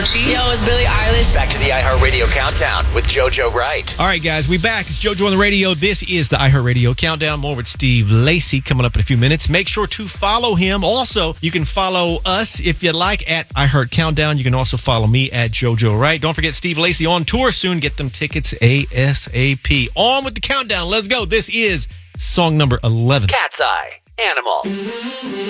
Yo, it's Billie Eilish. Back to the iHeartRadio Countdown with JoJo Wright. All right, guys, we back. It's JoJo on the radio. This is the iHeartRadio Countdown. More with Steve Lacy coming up in a few minutes. Make sure to follow him. Also, you can follow us if you like at iHeart Countdown. You can also follow me at JoJo Wright. Don't forget Steve Lacy on tour soon. Get them tickets ASAP. On with the countdown. Let's go. This is song number 11. Cat's Eye, Animal.